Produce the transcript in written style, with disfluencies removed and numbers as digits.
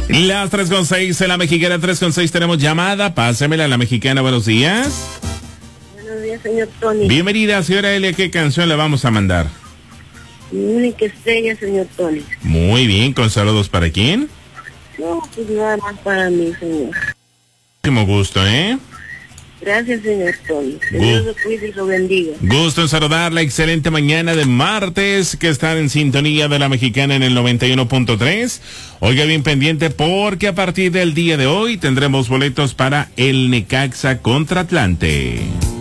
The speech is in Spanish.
Las 3:06 en la Mexicana, 3:06 tenemos llamada. Pásemela a la Mexicana, buenos días. Buenos días, señor Tony. Bienvenida, señora Elia, ¿qué canción le vamos a mandar? Mi única estrella, señor Tony. Muy bien, con saludos para quién. No, pues nada más para mí, señor. Muchísimo gusto, ¿eh? Gracias, señor Tony. Que Dios lo cuide y lo bendiga. Gusto en saludarla, excelente mañana de martes, que están en sintonía de la Mexicana en el 91.3. Oiga bien pendiente porque a partir del día de hoy tendremos boletos para el Necaxa contra Atlante.